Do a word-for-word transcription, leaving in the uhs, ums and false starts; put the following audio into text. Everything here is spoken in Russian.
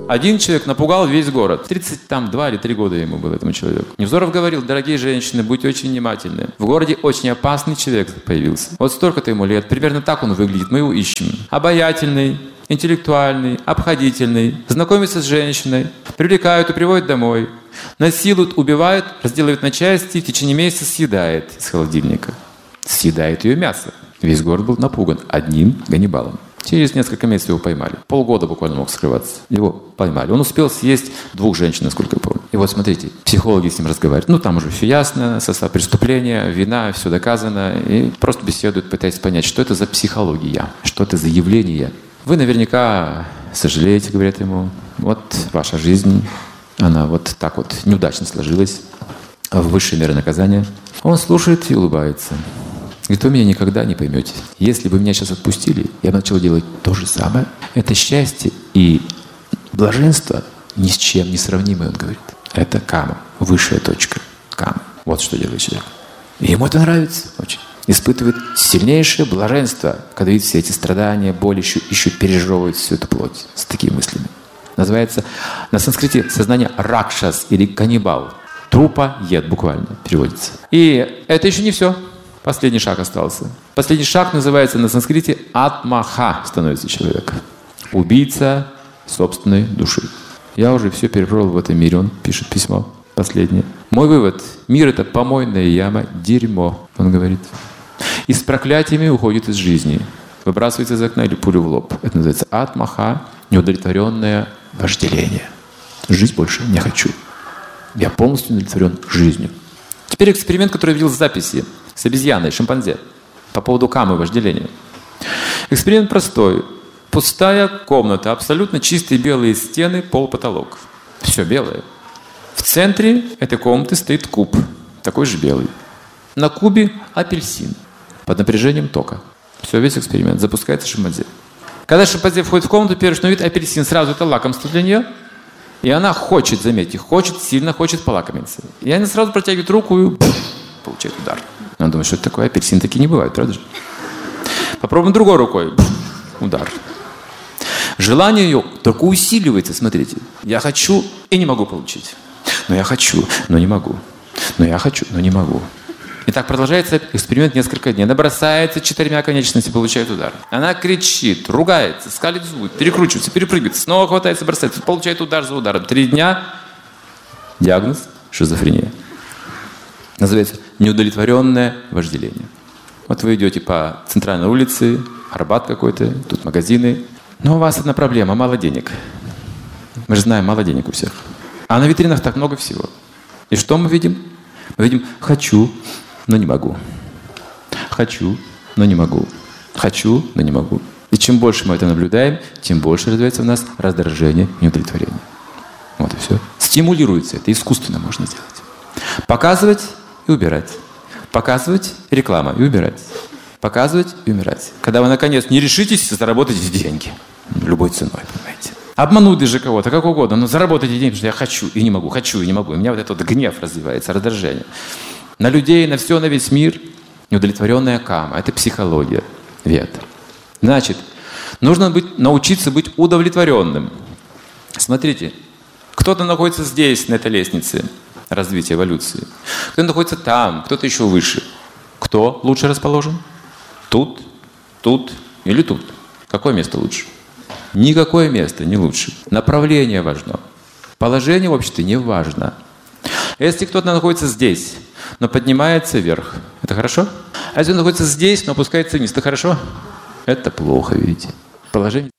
Один человек напугал весь город. тридцать два или три года ему было, этому человеку. Невзоров говорил: дорогие женщины, будьте очень внимательны. В городе очень опасный человек появился. Вот столько-то ему лет, примерно так он выглядит, мы его ищем. Обаятельный, интеллектуальный, обходительный, знакомится с женщиной, привлекают и приводят домой, насилуют, убивают, разделывают на части, в течение месяца съедает из холодильника. Съедает ее мясо. Весь город был напуган одним Ганнибалом. Через несколько месяцев его поймали. Полгода буквально мог скрываться. Его поймали. Он успел съесть двух женщин, насколько я помню. И вот смотрите, психологи с ним разговаривают. Ну, там уже все ясно, состав преступления, вина, все доказано. И просто беседуют, пытаясь понять, что это за психология, что это за явление. Вы наверняка сожалеете, говорят ему. Вот ваша жизнь, она вот так вот неудачно сложилась. В высшей мере наказания. Он слушает и улыбается. Говорит: вы меня никогда не поймете. Если бы меня сейчас отпустили, я бы начал делать то же самое. Это счастье и блаженство ни с чем не сравнимое, он говорит. Это кама, высшая точка кама. Вот что делает человек. И ему это нравится очень. Испытывает сильнейшее блаженство, когда видит все эти страдания, боль, еще, еще пережевывает всю эту плоть с такими мыслями. Называется на санскрите сознание ракшас или каннибал. Трупоед буквально переводится. И это еще не все. Последний шаг остался. Последний шаг называется на санскрите атмаха, становится человек. Убийца собственной души. Я уже все перепробовал в этом мире. Он пишет письмо последнее. Мой вывод. Мир — это помойная яма, дерьмо, он говорит. И с проклятиями уходит из жизни. Выбрасывается из окна или пулю в лоб. Это называется атмаха, неудовлетворенное вожделение. Жить больше не хочу. Я полностью удовлетворен жизнью. Теперь эксперимент, который я видел с записи. С обезьяной, шимпанзе. По поводу камы, вожделения. Эксперимент простой. Пустая комната, абсолютно чистые белые стены, пол, потолок. Все белое. В центре этой комнаты стоит куб, такой же белый. На кубе апельсин под напряжением тока. Все, весь эксперимент. Запускается шимпанзе. Когда шимпанзе входит в комнату, первое, что видит, апельсин. Сразу это лакомство для нее. И она хочет, заметьте, хочет, сильно хочет полакомиться. И она сразу протягивает руку и пфф, получает удар. Она думает, что это такое, апельсин такие не бывают, правда же? Попробуем другой рукой. Пфф, удар. Желание ее только усиливается, смотрите. Я хочу и не могу получить. Но я хочу, но не могу. Но я хочу, но не могу. И так продолжается эксперимент несколько дней. Она бросается четырьмя конечностями, получает удар. Она кричит, ругается, скалит зубы, перекручивается, перепрыгивает, снова хватается, бросается, получает удар за ударом. Три дня. Диагноз – шизофрения. Называется неудовлетворенное вожделение. Вот вы идете по центральной улице, Арбат какой-то, тут магазины. Но у вас одна проблема – мало денег. Мы же знаем, мало денег у всех. А на витринах так много всего. И что мы видим? Мы видим «хочу», но не могу. Хочу, но не могу. Хочу, но не могу. И чем больше мы это наблюдаем, тем больше развивается в нас раздражение и неудовлетворение. Вот и все. Стимулируется это, искусственно можно сделать. Показывать и убирать. Показывать – реклама, и убирать. Показывать и умирать. Когда вы, наконец, не решитесь заработать деньги. Любой ценой, понимаете. Обмануть даже кого-то, как угодно, но заработать деньги, потому что я хочу и не могу, хочу и не могу. И у меня вот этот вот гнев развивается, раздражение. На людей, на все, на весь мир неудовлетворенная кама. Это психология, ветер. Значит, нужно быть, научиться быть удовлетворенным. Смотрите, кто-то находится здесь, на этой лестнице развития эволюции. Кто-то находится там, кто-то еще выше. Кто лучше расположен? Тут, тут или тут? Какое место лучше? Никакое место не лучше. Направление важно. Положение в обществе не важно. Если кто-то находится здесь, но поднимается вверх, это хорошо? А если он находится здесь, но опускается вниз, это хорошо? Это плохо, видите. Положение